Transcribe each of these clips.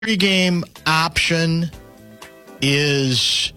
pregame option is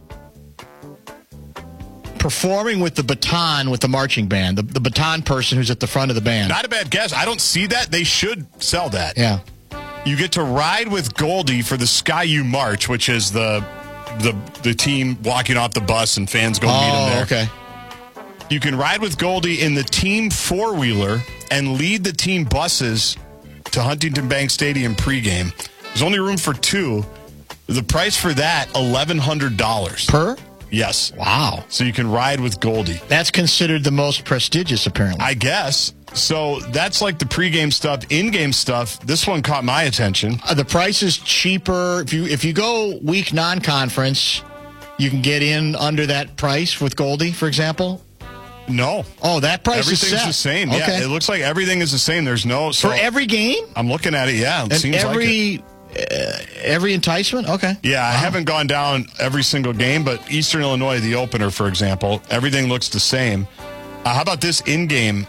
performing with the baton with the marching band, the baton person who's at the front of the band. Not a bad guess. I don't see that. They should sell that. Yeah. You get to ride with Goldie for the Sky U March, which is the team walking off the bus and fans go meet them there. Okay. You can ride with Goldie in the team four-wheeler and lead the team buses to Huntington Bank Stadium pregame. There's only room for two. The price for that, $1,100. Per? Yes. Wow. So you can ride with Goldie. That's considered the most prestigious, apparently. I guess. So that's like the pregame stuff. In-game stuff, this one caught my attention. The price is cheaper. If you go week non-conference, you can get in under that price with Goldie, for example. No. Oh, that price is set. Everything's the same. Okay. Yeah, it looks like everything is the same. There's no... So for every game? I'm looking at it, yeah. It and seems like it. Every enticement? Okay. Yeah, I haven't gone down every single game, but Eastern Illinois, the opener, for example, everything looks the same. How about this in-game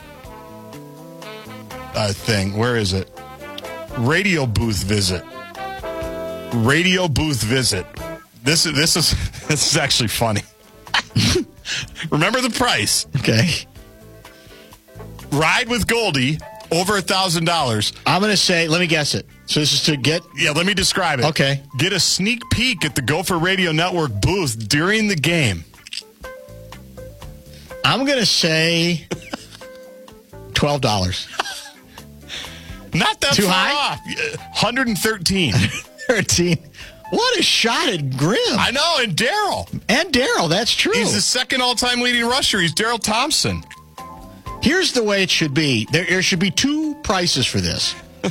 thing? Where is it? Radio booth visit. Radio booth visit. This is actually funny. Remember the price. Okay. Ride with Goldie, over $1,000. I'm going to say, let me guess it. So this is to get... Yeah, let me describe it. Okay. Get a sneak peek at the Gopher Radio Network booth during the game. I'm going to say $12. Not that Too far high? off. 113. 13. What a shot at Grimm. I know, and Daryl. And Daryl, that's true. He's the second all-time leading rusher. He's Daryl Thompson. Here's the way it should be. There should be two prices for this.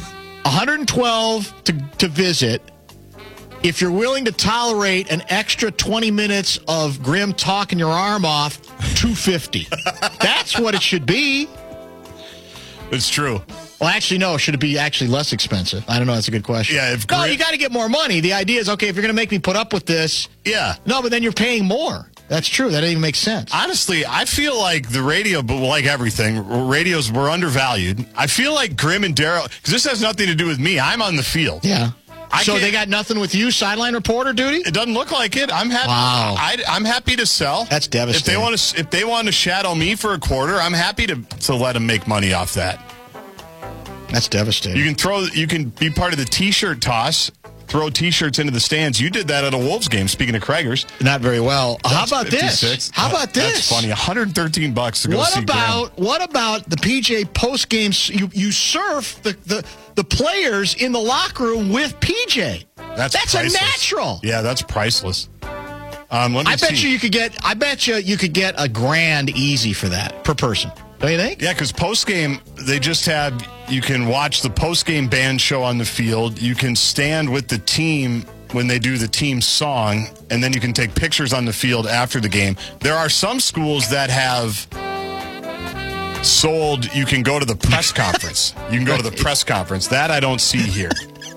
$112 to visit. If you're willing to tolerate an extra 20 minutes of Grimm talking your arm off, $250. That's what it should be. It's true. Well, actually, no. Should it be actually less expensive? I don't know. That's a good question. Yeah, you got to get more money. The idea is, okay, if you're going to make me put up with this. Yeah. No, but then you're paying more. That's true. That doesn't even make sense. Honestly, I feel like the radio, but like everything, radios were undervalued. I feel like Grimm and Daryl, because this has nothing to do with me. I'm on the field. Yeah. So they got nothing with you, sideline reporter duty? It doesn't look like it. I'm happy. Wow. I'm happy to sell. That's devastating. If they want to shadow me for a quarter, I'm happy to let them make money off that. That's devastating. You can be part of the T-shirt toss. Throw T-shirts into the stands. You did that at a Wolves game, speaking of Craigers. Not very well. How about 56. this? How about this? That's funny. $113 to go see Grimm. What about the PJ post game? You surf the players in the locker room with PJ. That's priceless. A natural. Yeah, that's priceless. I bet you could get $1,000 easy for that per person. Don't you think? Yeah, because post-game, you can watch the post-game band show on the field. You can stand with the team when they do the team song, and then you can take pictures on the field after the game. There are some schools that have sold, you can go to the press conference. You can go to the press conference. That I don't see here.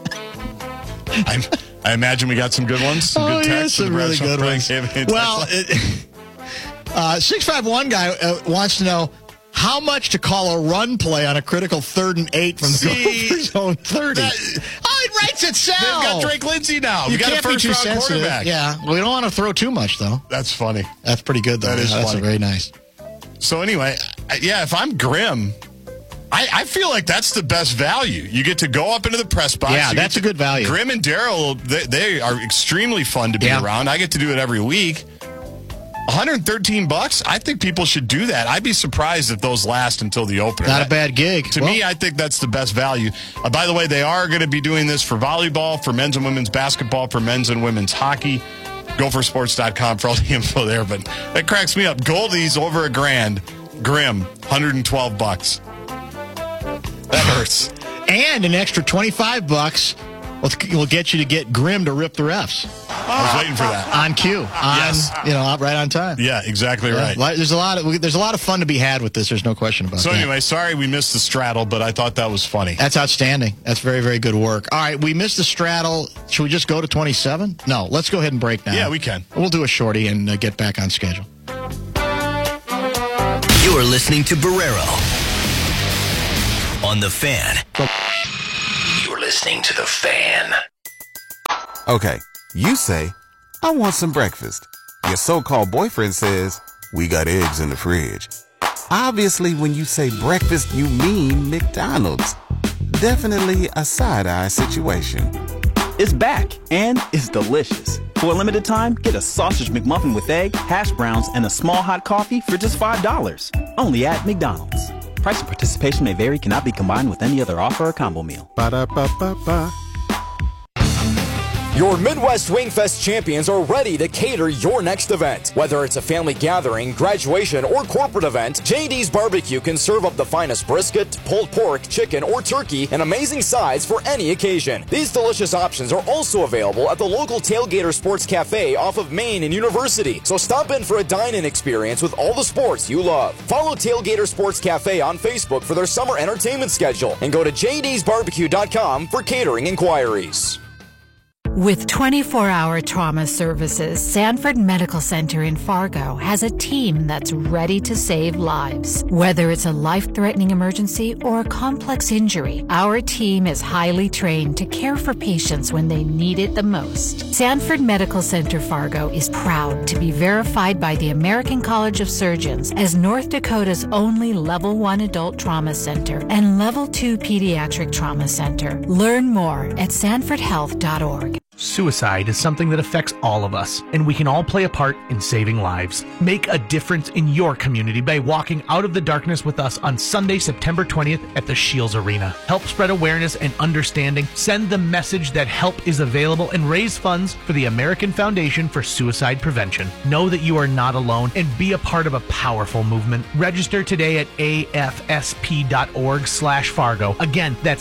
I imagine we got some good ones. Some good texts. Some really good ones. Well, 651 guy wants to know, how much to call a run play on a critical 3rd and 8 from the Gopher zone 30? It writes itself. They've got Drake Lindsay now. You got can't a be too first-round sensitive. quarterback. Yeah, well, we don't want to throw too much, though. That's funny. That's pretty good, though. That's funny. Very nice. So anyway, yeah, if I'm Grimm, I feel like that's the best value. You get to go up into the press box. Yeah, that's a good value. Grimm and Daryl, they are extremely fun to be around. I get to do it every week. $113, I think people should do that. I'd be surprised if those last until the opener. Not a bad gig. To me, I think that's the best value. By the way, they are going to be doing this for volleyball, for men's and women's basketball, for men's and women's hockey. Gophersports.com for all the info there. But that cracks me up. Goldie's over $1,000. Grimm, $112. That hurts. And an extra $25 will get you to get Grimm to rip the refs. I was waiting for that. On cue. Yes. Right on time. Yeah, exactly right. There's a lot of fun to be had with this. There's no question about that. So anyway, sorry we missed the straddle, but I thought that was funny. That's outstanding. That's very, very good work. All right, we missed the straddle. Should we just go to 27? No, let's go ahead and break now. Yeah, we can. We'll do a shorty and get back on schedule. You're listening to Barrero on The Fan. You're listening to The Fan. Okay, you say, I want some breakfast. Your so-called boyfriend says, we got eggs in the fridge. Obviously, when you say breakfast, you mean McDonald's. Definitely a side-eye situation. It's back, and it's delicious. For a limited time, get a sausage McMuffin with egg, hash browns, and a small hot coffee for just $5. Only at McDonald's. Price and participation may vary, cannot be combined with any other offer or combo meal. Ba-da-ba-ba-ba. Your Midwest Wingfest champions are ready to cater your next event. Whether it's a family gathering, graduation, or corporate event, JD's Barbecue can serve up the finest brisket, pulled pork, chicken, or turkey in amazing sides for any occasion. These delicious options are also available at the local Tailgater Sports Cafe off of Main and University. So stop in for a dine-in experience with all the sports you love. Follow Tailgater Sports Cafe on Facebook for their summer entertainment schedule and go to jdsbarbecue.com for catering inquiries. With 24-hour trauma services, Sanford Medical Center in Fargo has a team that's ready to save lives. Whether it's a life-threatening emergency or a complex injury, our team is highly trained to care for patients when they need it the most. Sanford Medical Center Fargo is proud to be verified by the American College of Surgeons as North Dakota's only Level 1 Adult Trauma Center and Level 2 Pediatric Trauma Center. Learn more at sanfordhealth.org. Suicide is something that affects all of us, and we can all play a part in saving lives. Make a difference in your community by walking out of the darkness with us on Sunday, September 20th at the Shields Arena. Help spread awareness and understanding, send the message that help is available, and raise funds for the American Foundation for Suicide Prevention. Know that you are not alone and be a part of a powerful movement. Register today at afsp.org/Fargo. Again, that's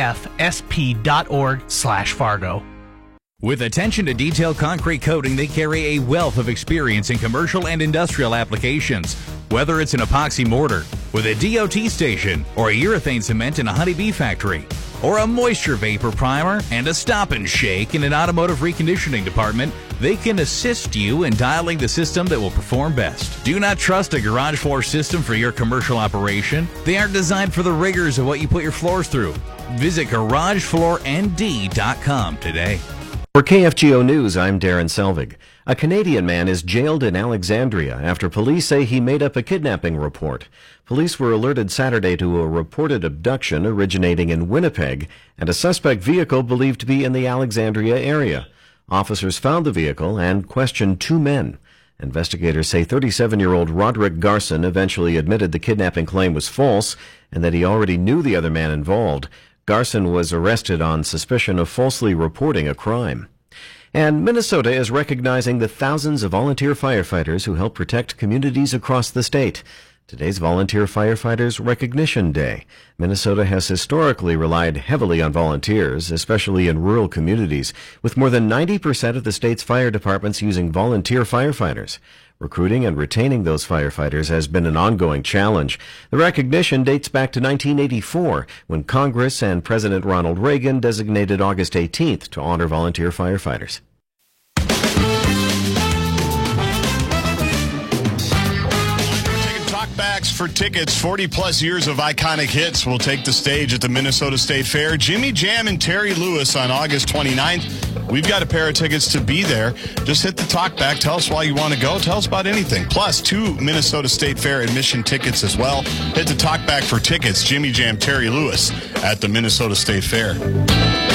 afsp.org/Fargo. With attention to detail concrete coating, they carry a wealth of experience in commercial and industrial applications. Whether it's an epoxy mortar with a DOT station, or a urethane cement in a honeybee factory, or a moisture vapor primer and a stop and shake in an automotive reconditioning department, they can assist you in dialing the system that will perform best. Do not trust a garage floor system for your commercial operation. They aren't designed for the rigors of what you put your floors through. Visit GarageFloorND.com today. For KFGO News, I'm Darren Selvig. A Canadian man is jailed in Alexandria after police say he made up a kidnapping report. Police were alerted Saturday to a reported abduction originating in Winnipeg and a suspect vehicle believed to be in the Alexandria area. Officers found the vehicle and questioned two men. Investigators say 37-year-old Roderick Garson eventually admitted the kidnapping claim was false and that he already knew the other man involved. Garson was arrested on suspicion of falsely reporting a crime. And Minnesota is recognizing the thousands of volunteer firefighters who help protect communities across the state. Today's Volunteer Firefighters Recognition Day. Minnesota has historically relied heavily on volunteers, especially in rural communities, with more than 90% of the state's fire departments using volunteer firefighters. Recruiting and retaining those firefighters has been an ongoing challenge. The recognition dates back to 1984, when Congress and President Ronald Reagan designated August 18th to honor volunteer firefighters. Talkbacks for tickets. 40-plus years of iconic hits will take the stage at the Minnesota State Fair. Jimmy Jam and Terry Lewis on August 29th. We've got a pair of tickets to be there. Just hit the talkback. Tell us why you want to go. Tell us about anything. Plus, 2 Minnesota State Fair admission tickets as well. Hit the talkback for tickets. Jimmy Jam, Terry Lewis at the Minnesota State Fair.